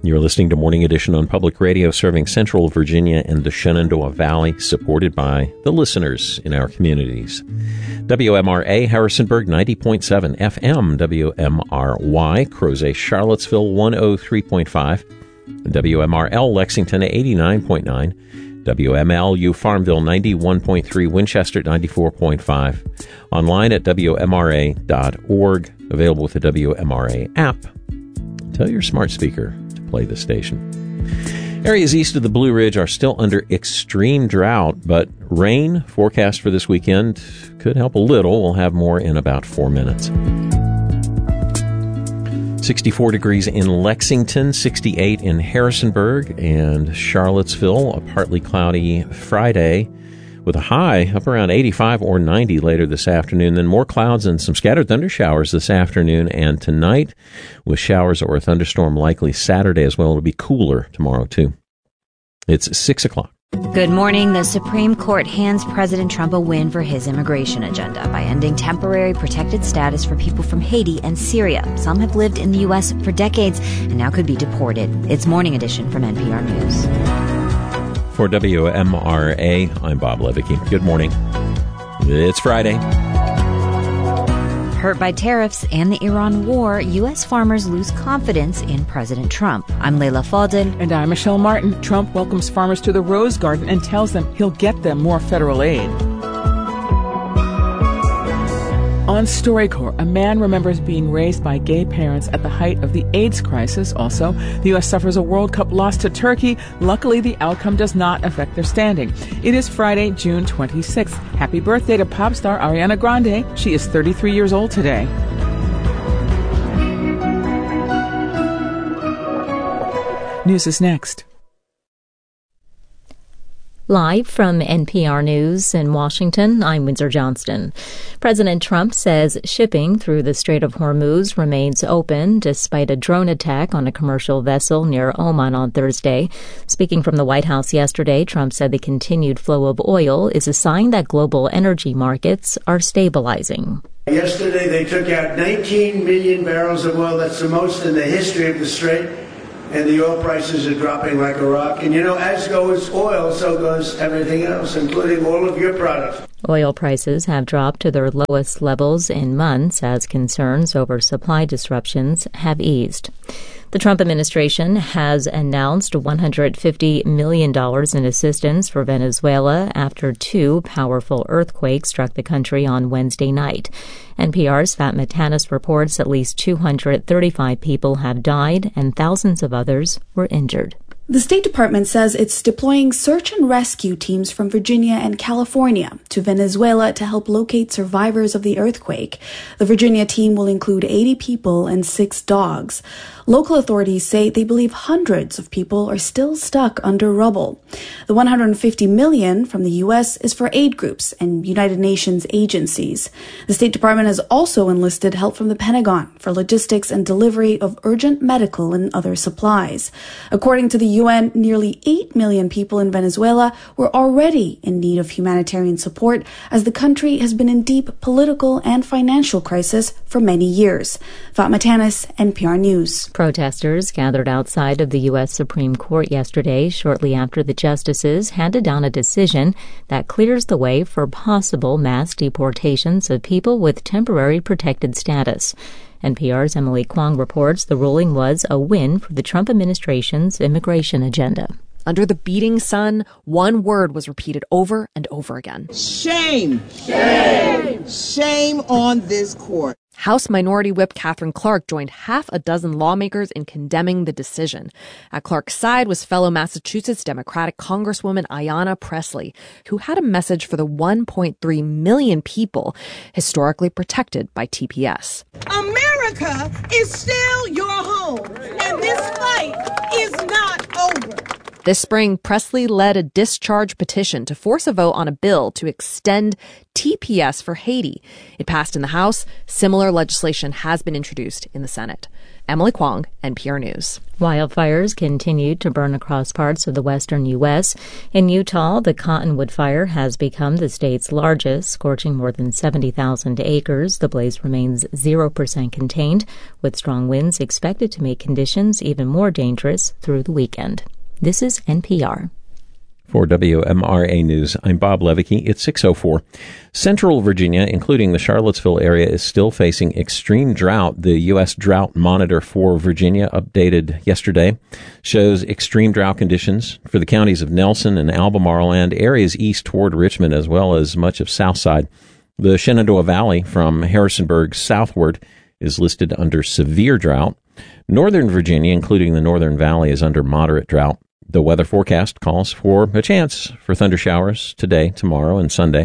You're listening to Morning Edition on Public Radio, serving Central Virginia and the Shenandoah Valley, supported by the listeners in our communities. WMRA, Harrisonburg, 90.7 FM. WMRY, Crozet, Charlottesville, 103.5. WMRL, Lexington, 89.9. WMLU, Farmville, 91.3. Winchester, 94.5. Online at WMRA.org. Available with the WMRA app. Tell your smart speaker play the station. Areas east of the Blue Ridge are still under extreme drought, but rain forecast for this weekend could help a little. We'll have more in about 4 minutes. 64 degrees in Lexington, 68 in Harrisonburg and Charlottesville. A partly cloudy Friday with a high up around 85 or 90 later this afternoon. Then more clouds and some scattered thunder showers this afternoon and tonight, with showers or a thunderstorm likely Saturday as well. It'll be cooler tomorrow, too. It's 6 o'clock. Good morning. The Supreme Court hands President Trump a win for his immigration agenda by ending temporary protected status for people from Haiti and Syria. Some have lived in the U.S. for decades and now could be deported. It's Morning Edition from NPR News. For WMRA, I'm Bob Levicki. Good morning. It's Friday. Hurt by tariffs and the Iran war, U.S. farmers lose confidence in President Trump. I'm Leila Fadel. And I'm Michelle Martin. Trump welcomes farmers to the Rose Garden and tells them he'll get them more federal aid. On StoryCorps, a man remembers being raised by gay parents at the height of the AIDS crisis. Also, the U.S. suffers a World Cup loss to Turkey. Luckily, the outcome does not affect their standing. It is Friday, June 26th. Happy birthday to pop star Ariana Grande. She is 33 years old today. News is next. Live from NPR News in Washington, I'm Windsor Johnston. President Trump says shipping through the Strait of Hormuz remains open despite a drone attack on a commercial vessel near Oman on Thursday. Speaking from the White House yesterday, Trump said the continued flow of oil is a sign that global energy markets are stabilizing. Yesterday, they took out 19 million barrels of oil. That's the most in the history of the Strait. And the oil prices are dropping like a rock. And, as goes oil, so goes everything else, including all of your products. Oil prices have dropped to their lowest levels in months as concerns over supply disruptions have eased. The Trump administration has announced $150 million in assistance for Venezuela after two powerful earthquakes struck the country on Wednesday night. NPR's Fatma Tanis reports at least 235 people have died and thousands of others were injured. The State Department says it's deploying search and rescue teams from Virginia and California to Venezuela to help locate survivors of the earthquake. The Virginia team will include 80 people and 6 dogs. Local authorities say they believe hundreds of people are still stuck under rubble. The $150 million from the U.S. is for aid groups and United Nations agencies. The State Department has also enlisted help from the Pentagon for logistics and delivery of urgent medical and other supplies. According to the UN, nearly 8 million people in Venezuela were already in need of humanitarian support as the country has been in deep political and financial crisis for many years. Fatma Tanis, NPR News. Protesters gathered outside of the U.S. Supreme Court yesterday shortly after the justices handed down a decision that clears the way for possible mass deportations of people with temporary protected status. NPR's Emily Kwong reports the ruling was a win for the Trump administration's immigration agenda. Under the beating sun, one word was repeated over and over again. Shame! Shame! Shame on this court. House Minority Whip Katherine Clark joined half a dozen lawmakers in condemning the decision. At Clark's side was fellow Massachusetts Democratic Congresswoman Ayanna Pressley, who had a message for the 1.3 million people historically protected by TPS. America is still your home, and this fight is not over. This spring, Presley led a discharge petition to force a vote on a bill to extend TPS for Haiti. It passed in the House. Similar legislation has been introduced in the Senate. Emily Kwong, NPR News. Wildfires continued to burn across parts of the western U.S. In Utah, the Cottonwood Fire has become the state's largest, scorching more than 70,000 acres. The blaze remains 0% contained, with strong winds expected to make conditions even more dangerous through the weekend. This is NPR. For WMRA News, I'm Bob Levicki. It's 6:04. Central Virginia, including the Charlottesville area, is still facing extreme drought. The U.S. Drought Monitor for Virginia, updated yesterday, shows extreme drought conditions for the counties of Nelson and Albemarle and areas east toward Richmond, as well as much of Southside. The Shenandoah Valley from Harrisonburg southward is listed under severe drought. Northern Virginia, including the Northern Valley, is under moderate drought. The weather forecast calls for a chance for thunder showers today, tomorrow, and Sunday.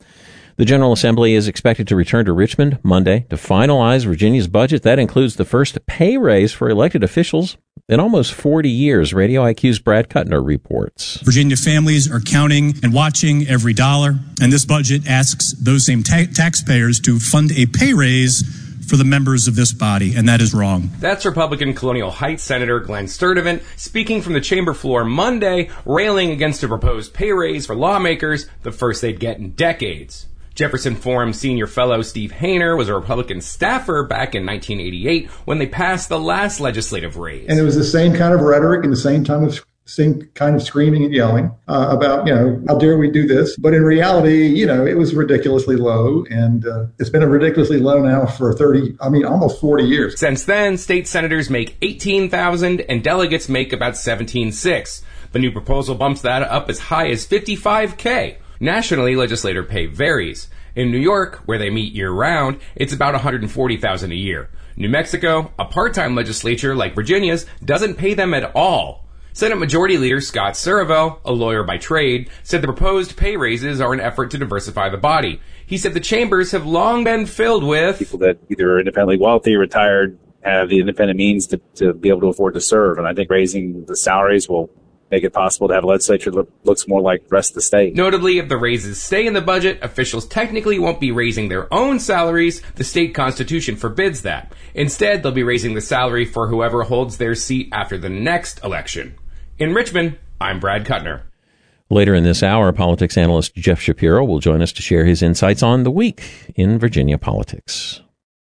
The General Assembly is expected to return to Richmond Monday to finalize Virginia's budget. That includes the first pay raise for elected officials in almost 40 years. Radio IQ's Brad Kuttner reports. Virginia families are counting and watching every dollar, and this budget asks those same taxpayers to fund a pay raise for the members of this body, and that is wrong. That's Republican Colonial Heights Senator Glenn Sturdivant speaking from the chamber floor Monday, railing against a proposed pay raise for lawmakers, the first they'd get in decades. Jefferson Forum senior fellow Steve Hayner was a Republican staffer back in 1988 when they passed the last legislative raise. And it was the same kind of rhetoric and the same kind of screaming and yelling about, how dare we do this? But in reality, it was ridiculously low. And it's been ridiculously low now for almost 40 years. Since then, state senators make $18,000 and delegates make about $17,600. The new proposal bumps that up as high as $55,000. Nationally, legislator pay varies. In New York, where they meet year-round, it's about $140,000 a year. New Mexico, a part-time legislature like Virginia's, doesn't pay them at all. Senate Majority Leader Scott Surivel, a lawyer by trade, said the proposed pay raises are an effort to diversify the body. He said the chambers have long been filled with people that either are independently wealthy, retired, have the independent means to be able to afford to serve. And I think raising the salaries will make it possible to have a legislature that looks more like the rest of the state. Notably, if the raises stay in the budget, officials technically won't be raising their own salaries. The state constitution forbids that. Instead, they'll be raising the salary for whoever holds their seat after the next election. In Richmond, I'm Brad Kuttner. Later in this hour, politics analyst Jeff Shapiro will join us to share his insights on the week in Virginia politics.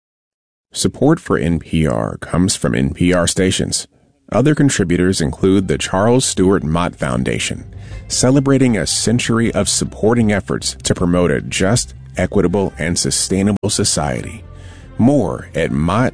Support for NPR comes from NPR stations. Other contributors include the Charles Stewart Mott Foundation, celebrating a century of supporting efforts to promote a just, equitable, and sustainable society. More at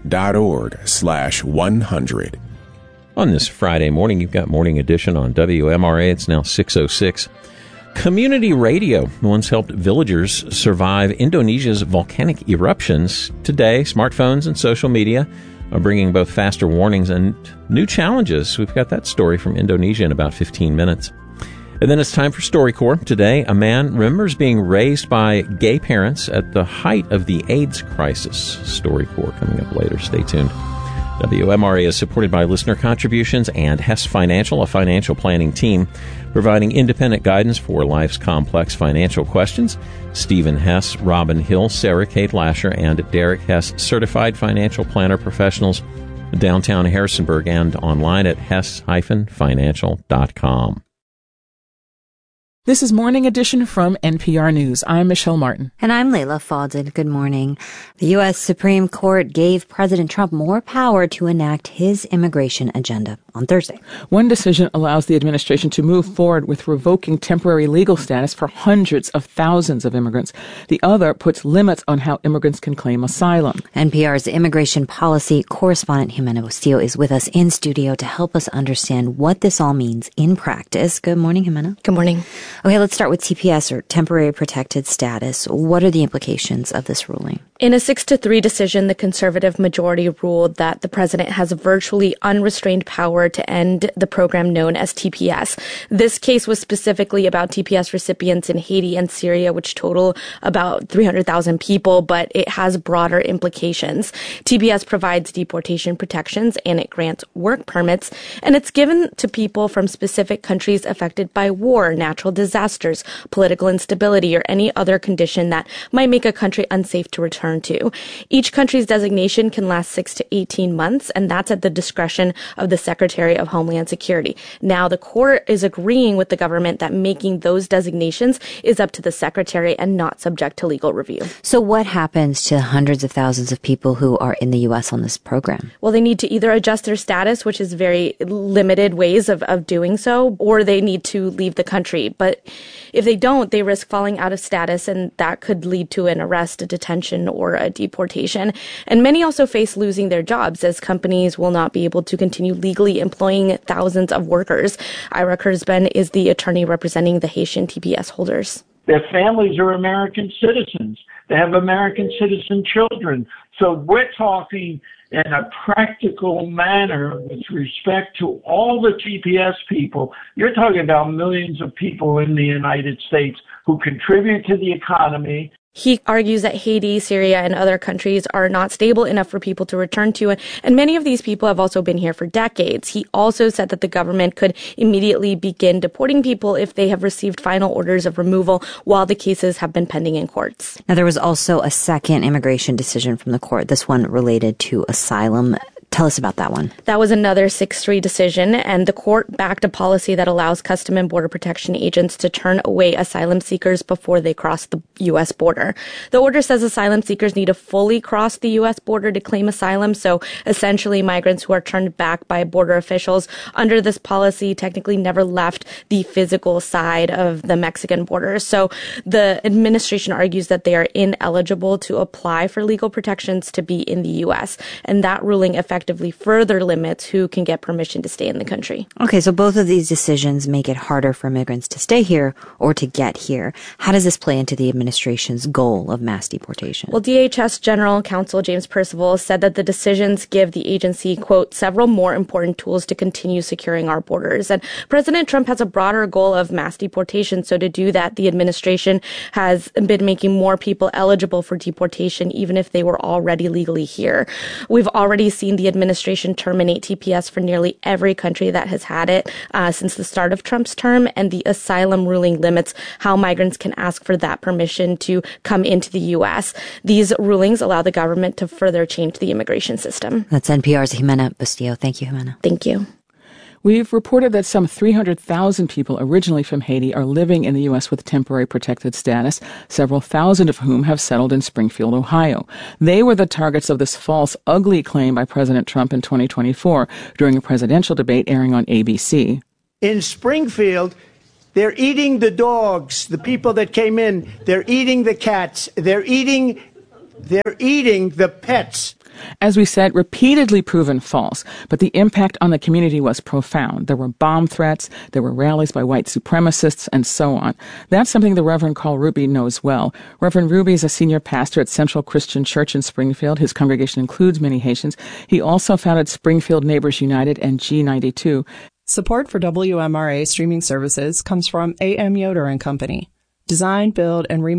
mott.org/100. On this Friday morning, you've got Morning Edition on WMRA. It's now 6:06. Community radio once helped villagers survive Indonesia's volcanic eruptions. Today, smartphones and social media are bringing both faster warnings and new challenges. We've got that story from Indonesia in about 15 minutes. And then it's time for StoryCorps. Today, a man remembers being raised by gay parents at the height of the AIDS crisis. StoryCorps coming up later. Stay tuned. WMRA is supported by listener contributions and Hess Financial, a financial planning team providing independent guidance for life's complex financial questions. Stephen Hess, Robin Hill, Sarah Kate Lasher, and Derek Hess, certified financial planner professionals, downtown Harrisonburg and online at hess-financial.com. This is Morning Edition from NPR News. I'm Michelle Martin. And I'm Layla Fadel. Good morning. The U.S. Supreme Court gave President Trump more power to enact his immigration agenda on Thursday. One decision allows the administration to move forward with revoking temporary legal status for hundreds of thousands of immigrants. The other puts limits on how immigrants can claim asylum. NPR's immigration policy correspondent Jimena Bustillo is with us in studio to help us understand what this all means in practice. Good morning, Jimena. Good morning. Okay, let's start with TPS, or temporary protected status. What are the implications of this ruling? In a 6-3 decision, the conservative majority ruled that the president has virtually unrestrained power to end the program known as TPS. This case was specifically about TPS recipients in Haiti and Syria, which total about 300,000 people, but it has broader implications. TPS provides deportation protections and it grants work permits, and it's given to people from specific countries affected by war, natural disasters, political instability, or any other condition that might make a country unsafe to return to. Each country's designation can last 6 to 18 months, and that's at the discretion of the Secretary of Homeland Security. Now, the court is agreeing with the government that making those designations is up to the Secretary and not subject to legal review. So what happens to hundreds of thousands of people who are in the U.S. on this program? Well, they need to either adjust their status, which is very limited ways of doing so, or they need to leave the country. But if they don't, they risk falling out of status, and that could lead to an arrest, a detention, or a deportation. And many also face losing their jobs, as companies will not be able to continue legally employing thousands of workers. Ira Kurzban is the attorney representing the Haitian TPS holders. Their families are American citizens. They have American citizen children. So we're talking in a practical manner with respect to all the TPS people. You're talking about millions of people in the United States who contribute to the economy. He argues that Haiti, Syria, and other countries are not stable enough for people to return to, and many of these people have also been here for decades. He also said that the government could immediately begin deporting people if they have received final orders of removal while the cases have been pending in courts. Now, there was also a second immigration decision from the court, this one related to asylum. Tell us about that one. That was another 6-3 decision, and the court backed a policy that allows Custom and Border Protection agents to turn away asylum seekers before they cross the U.S. border. The order says asylum seekers need to fully cross the U.S. border to claim asylum, so essentially migrants who are turned back by border officials under this policy technically never left the physical side of the Mexican border. So the administration argues that they are ineligible to apply for legal protections to be in the U.S., and that ruling effectively further limits who can get permission to stay in the country. Okay, so both of these decisions make it harder for immigrants to stay here or to get here. How does this play into the administration's goal of mass deportation? Well, DHS General Counsel James Percival said that the decisions give the agency, quote, several more important tools to continue securing our borders. And President Trump has a broader goal of mass deportation. So to do that, the administration has been making more people eligible for deportation, even if they were already legally here. We've already seen the administration terminate TPS for nearly every country that has had it since the start of Trump's term, and the asylum ruling limits how migrants can ask for that permission to come into the U.S. These rulings allow the government to further change the immigration system. That's NPR's Jimena Bustillo. Thank you, Jimena. Thank you. We've reported that some 300,000 people originally from Haiti are living in the U.S. with temporary protected status, several thousand of whom have settled in Springfield, Ohio. They were the targets of this false, ugly claim by President Trump in 2024 during a presidential debate airing on ABC. In Springfield, they're eating the dogs, the people that came in. They're eating the cats. They're eating the pets. As we said, repeatedly proven false, but the impact on the community was profound. There were bomb threats, there were rallies by white supremacists, and so on. That's something the Reverend Carl Ruby knows well. Reverend Ruby is a senior pastor at Central Christian Church in Springfield. His congregation includes many Haitians. He also founded Springfield Neighbors United and G92. Support for WMRA streaming services comes from A.M. Yoder and Company. Design, build, and remodel